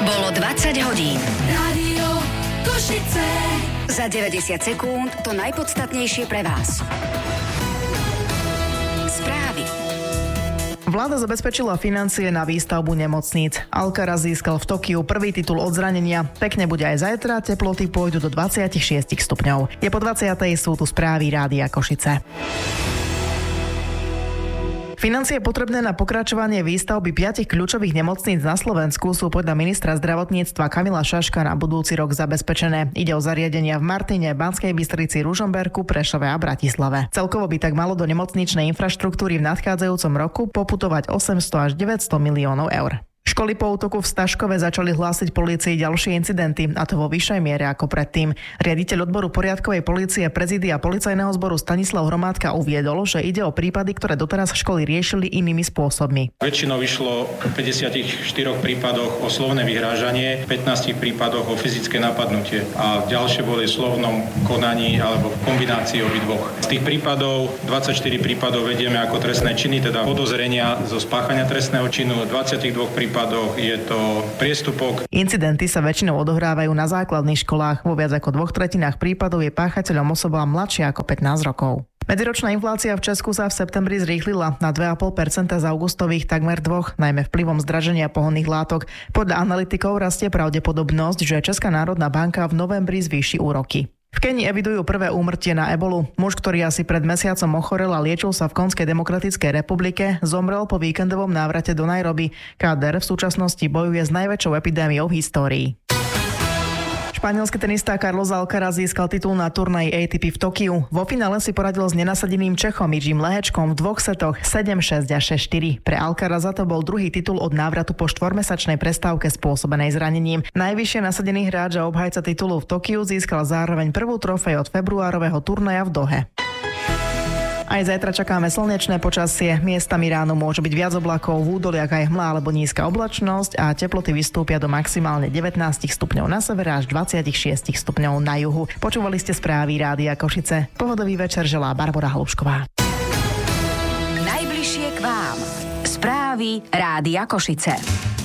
Bolo 20 hodín. Rádio Košice. Za 90 sekúnd to najpodstatnejšie pre vás. Správy. Vláda zabezpečila financie na výstavbu nemocníc. Alcaraz získal v Tokiu prvý titul od zranenia. Pekne bude aj zajtra, teploty pôjdu do 26 stupňov. Je po 20. sú tu správy Rádia Košice. Financie potrebné na pokračovanie výstavby 5 kľúčových nemocníc na Slovensku sú podľa ministra zdravotníctva Kamila Šaška na budúci rok zabezpečené. Ide o zariadenia v Martine, Banskej Bystrici, Ružomberku, Prešove a Bratislave. Celkovo by tak malo do nemocničnej infraštruktúry v nadchádzajúcom roku poputovať 800 až 900 miliónov eur. Školy po útoku v Staškove začali hlásiť polícii ďalšie incidenty, a to vo vyššej miere ako predtým. Riaditeľ odboru poriadkovej polície prezídia policajného zboru Stanislav Hromádka uviedol, že ide o prípady, ktoré doteraz školy riešili inými spôsobmi. Väčšinou išlo v 54 prípadoch o slovné vyhrážanie, v 15 prípadoch o fyzické napadnutie a ďalšie boli v slovnom konaní alebo v kombinácii obidvoch. Z tých prípadov 24 prípadov vedieme ako trestné činy, teda podozrenia zo spáchania trestného činu, 22 prípadoch je to priestupok. Incidenty sa väčšinou odohrávajú na základných školách. Vo viac ako 2/3 prípadov je páchateľom osoba mladšia ako 15 rokov. Medziročná inflácia v Česku sa v septembri zrýchlila na 2,5% z augustových takmer 2%, najmä vplyvom zdraženia pohonných látok. Podľa analytikov rastie pravdepodobnosť, že Česká národná banka v novembri zvýši úroky. V Kenii evidujú prvé úmrtie na ebolu. Muž, ktorý asi pred mesiacom ochorel a liečil sa v Konskej demokratickej republike, zomrel po víkendovom návrate do Nairobi. KDR v súčasnosti bojuje s najväčšou epidémiou v histórii. Španielský tenista Carlos Alcaraz získal titul na turnaji ATP v Tokiu. Vo finále si poradil s nenasadeným Čechom Jiřím Lehečkom v 2 setoch 7-6 a 6-4. Pre Alcaraza to bol druhý titul od návratu po 4-mesačnej prestávke spôsobenej zranením. Najvyššie nasadený hráč a obhajca titulu v Tokiu získal zároveň prvú trofej od februárového turnaja v Dohe. Aj zajtra čakáme slnečné počasie. Miestami ráno môže byť viac oblakov, v údoliach aj hmla alebo nízka oblačnosť a teploty vystúpia do maximálne 19 stupňov na severe až 26 stupňov na juhu. Počúvali ste správy Rádia Košice. Pohodový večer želá Barbora Hlušková. Najbližšie k vám. Správy Rádia Košice.